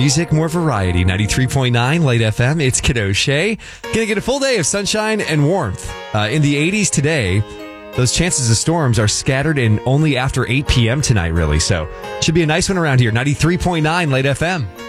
music, more variety. 93.9 Light FM. It's Kiddo Shay. Gonna get a full day of sunshine and warmth. In the 80s today. Those chances of storms are scattered in only after 8 p.m. tonight, really. So should be a nice one around here. 93.9 Light FM.